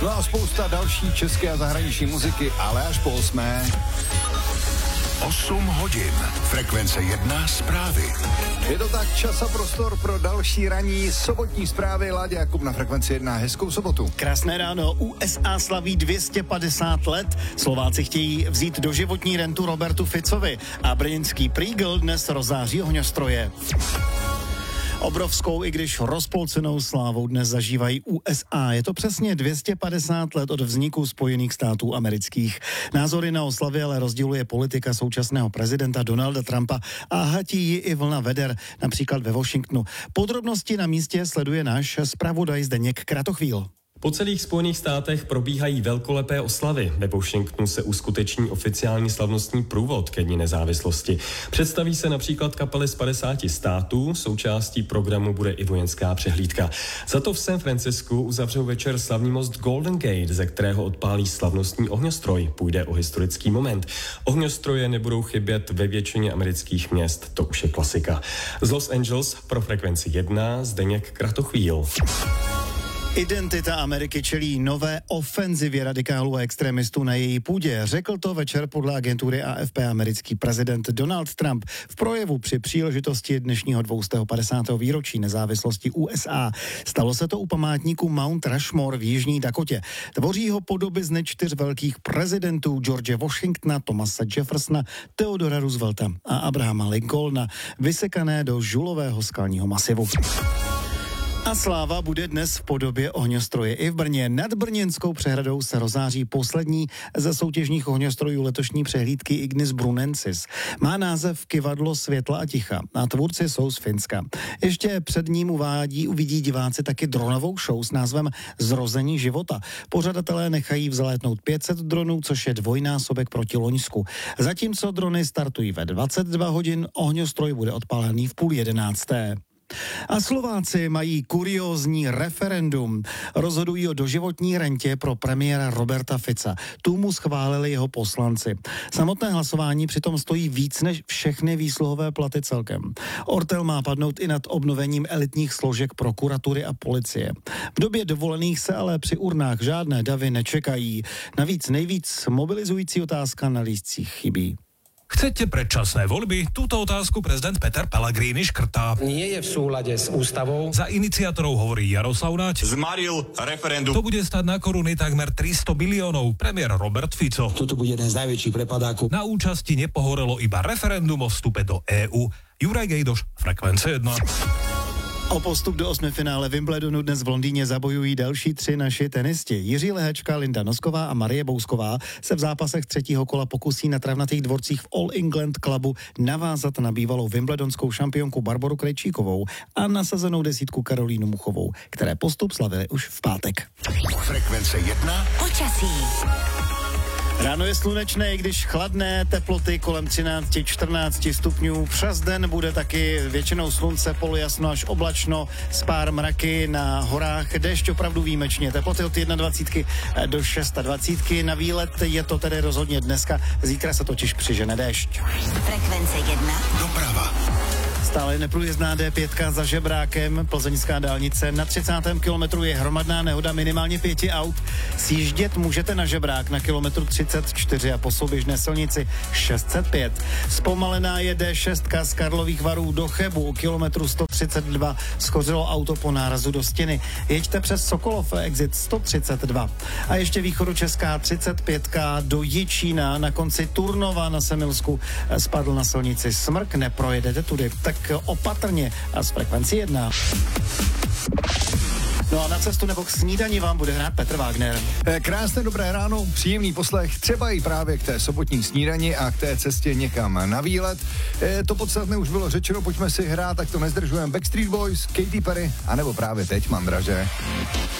No a spousta další české a zahraniční muziky, ale až po 8. 8 hodin. Frekvence 1 zprávy. Je to tak, čas a prostor pro další ranní sobotní zprávy. Láďa Jakub na Frekvenci 1. Hezkou sobotu. Krásné ráno. USA slaví 250 let. Slováci chtějí vzít doživotní rentu Robertu Ficovi a brněnský Prýgl dnes rozáří ohňostroje. Obrovskou, i když rozpolcenou slávou dnes zažívají USA. Je to přesně 250 let od vzniku Spojených států amerických. Názory na oslavy ale rozděluje politika současného prezidenta Donalda Trumpa a hatí ji i vlna veder, například ve Washingtonu. Podrobnosti na místě sleduje náš zpravodaj Zdeněk Kratochvíl. Po celých Spojených státech probíhají velkolepé oslavy. Ve Washingtonu se uskuteční oficiální slavnostní průvod ke dni nezávislosti. Představí se například kapely z 50 států, součástí programu bude i vojenská přehlídka. Za to v San Francisku uzavřou večer slavný most Golden Gate, ze kterého odpálí slavnostní ohňostroj. Půjde o historický moment. Ohňostroje nebudou chybět ve většině amerických měst, to už je klasika. Z Los Angeles pro Frekvenci 1 Zdeněk Kratochvíl. Identita Ameriky čelí nové ofenzivě radikálů a extremistů na její půdě. Řekl to večer podle agentury AFP americký prezident Donald Trump v projevu při příležitosti dnešního 250. výročí nezávislosti USA. Stalo se to u památníku Mount Rushmore v Jižní Dakotě. Tvoří ho podobizny 4 velkých prezidentů George Washingtona, Thomase Jeffersona, Theodora Roosevelta a Abrahama Lincolna, vysekané do žulového skalního masivu. A sláva bude dnes v podobě ohňostroje i v Brně. Nad Brněnskou přehradou se rozáří poslední ze soutěžních ohňostrojů letošní přehlídky Ignis Brunensis. Má název Kyvadlo světla a ticha a tvůrci jsou z Finska. Ještě před ním uvidí diváci taky dronovou show s názvem Zrození života. Pořadatelé nechají vzlétnout 500 dronů, což je dvojnásobek proti loňsku. Zatímco drony startují ve 22 hodin, ohňostroj bude odpálený v 10:30. A Slováci mají kuriózní referendum. Rozhodují o doživotní rentě pro premiéra Roberta Fica. Tu mu schválili jeho poslanci. Samotné hlasování přitom stojí víc než všechny výsluhové platy celkem. Ortel má padnout i nad obnovením elitních složek prokuratury a policie. V době dovolených se ale při urnách žádné davy nečekají. Navíc nejvíc mobilizující otázka na lístcích chybí. Chcete predčasné voľby? Túto otázku prezident Peter Pellegrini škrtá. Nie je v súlade s ústavou. Za iniciátorov hovorí Jaroslav Naď. Zmaril referendum. To bude stať na koruny takmer 300 miliónov. Premiér Robert Fico. Toto bude jeden z najväčších prepadákov. Na účasti nepohorelo iba referendum o vstupe do EÚ. Juraj Gejdoš, Frekvence 1. O postup do 8. finále Wimbledonu dnes v Londýně zabojují další 3 naši tenisti. Jiří Lehečka, Linda Nosková a Marie Bousková se v zápasech 3. kola pokusí na travnatých dvorcích v All England Clubu navázat na bývalou wimbledonskou šampionku Barboru Krejčíkovou a nasazenou desítku Karolínu Muchovou, které postup slavili už v pátek. Frekvence 1. Počasí. Ráno je slunečné, i když chladné, teploty kolem 13-14 stupňů. Přes den bude taky většinou slunce, polojasno až oblačno, s pár mraky na horách, déšť opravdu výjimečně. Teploty od 21 do 26. Na výlet je to tedy rozhodně dneska, zítra se totiž přižene déšť. Frekvence 1. Doprava. Stále neprůjezdná D5 za Žebrákem, plzeňská dálnice. Na 30. kilometru je hromadná nehoda minimálně 5 aut. Sjíždět můžete na Žebrák na kilometru 34 a po souběžné silnici 605. Zpomalená je D6 z Karlových Varů do Chebu. U kilometru 132 schořilo auto po nárazu do stěny. Jeďte přes Sokolov, exit 132. A ještě východočeská 35 do Jičína na konci Turnova na Semilsku spadl na silnici Smrk. Neprojedete tudy, tak opatrně a z Frekvenci 1. No a na cestu nebo k snídani vám bude hrát Petr Wagner. Krásné dobré ráno, příjemný poslech, třeba i právě k té sobotní snídani a k té cestě někam na výlet. To podstatné už bylo řečeno, pojďme si hrát, tak to nezdržujeme. Backstreet Boys, Katy Perry, anebo právě teď Mandraže.